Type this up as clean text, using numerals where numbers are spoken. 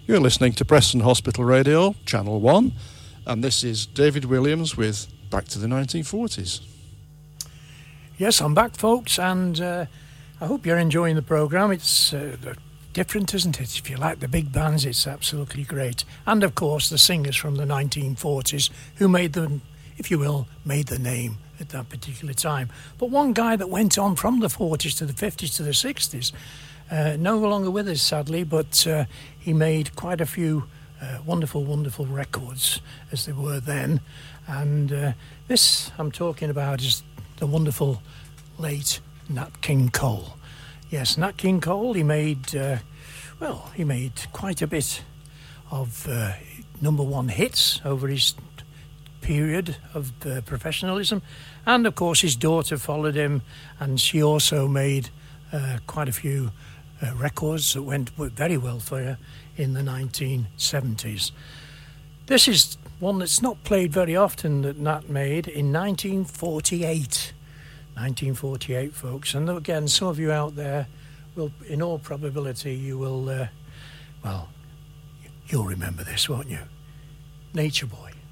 You're listening to Preston Hospital Radio, Channel 1, and this is David Williams with Back to the 1940s. Yes, I'm back, folks, and I hope you're enjoying the programme. It's different, isn't it? If you like the big bands, it's absolutely great. And, of course, the singers from the 1940s who made the, if you will, made the name at that particular time. But one guy that went on from the 40s to the 50s to the 60s, no longer with us, sadly, but he made quite a few wonderful, wonderful records, as they were then. And this I'm talking about is the wonderful late Nat King Cole. Yes, Nat King Cole, he made quite a bit of number one hits over his period of professionalism, and of course his daughter followed him, and she also made quite a few records that went very well for her in the 1970s. This is one that's not played very often that Nat made in 1948. 1948, folks, and again, some of you out there will, in all probability, you will, you'll remember this, won't you? Nature Boy.